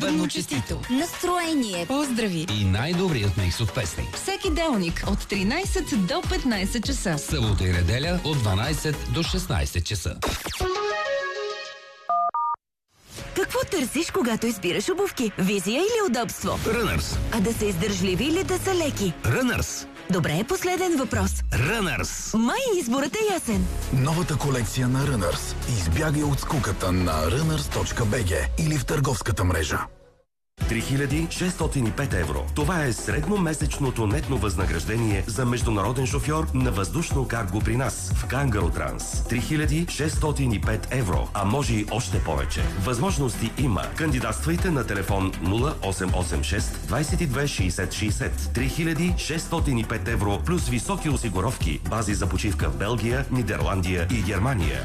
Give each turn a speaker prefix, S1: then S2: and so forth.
S1: Бъдно честито!
S2: Настроение!
S1: Поздрави!
S3: И най-добрият микс от песни.
S1: Всеки делник от 13 до 15 часа.
S3: Събота и неделя от 12 до 16 часа.
S2: Какво търсиш, когато избираш обувки? Визия или удобство?
S3: Runners.
S2: А да са издържливи или да са леки?
S3: Runners.
S2: Добре, последен въпрос.
S3: Runners.
S2: Май изборът е ясен.
S4: Новата колекция на Runners. Избягай от скуката на runners.bg или в търговската мрежа.
S5: 3605 евро. Това е средномесечното нетно възнаграждение за международен шофьор на въздушно карго при нас в Кангаро Транс. 3605 евро, а може и още повече. Възможности има. Кандидатствайте на телефон 0886 22 60 60. 3605 евро плюс високи осигуровки, бази за почивка в Белгия, Нидерландия и Германия.